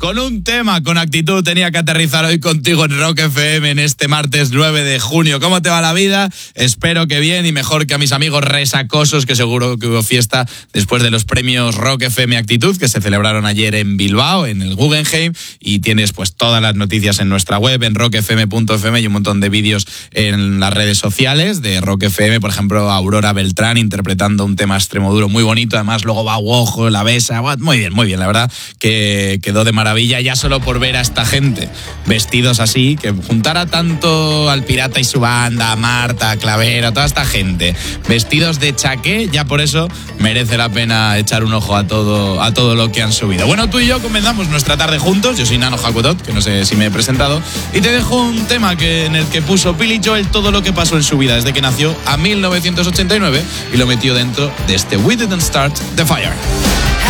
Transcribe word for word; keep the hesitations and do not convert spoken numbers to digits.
con un tema, con actitud. Tenía que aterrizar hoy contigo en Rock F M en este martes nueve de junio. ¿Cómo te va la vida? Espero que bien y mejor que a mis amigos resacosos, que seguro que hubo fiesta después de los premios Rock F M Actitud, que se celebraron ayer en Bilbao, en el Guggenheim, y tienes pues todas las noticias en nuestra web, en rock f m punto f m, y un montón de vídeos en las redes sociales de Rock F M. Por ejemplo, Aurora Beltrán interpretando un tema extremoduro muy bonito. Además, luego va Wojo, La Besa. Muy bien, muy bien, la verdad que quedó de maravilla, ya solo por ver a esta gente vestidos así, que juntara tanto al Pirata y su banda, a Marta, a Clavera, a toda esta gente vestidos de chaqué, ya por eso merece la pena echar un ojo a todo, a todo lo que han subido. Bueno, tú y yo comenzamos nuestra tarde juntos. Yo soy Nano Hakutot, que no sé si me he presentado, y te dejo un tema que, en el que puso Billy Joel todo lo que pasó en su vida desde que nació a mil novecientos ochenta y nueve y lo metió dentro de este We Didn't Start the Fire.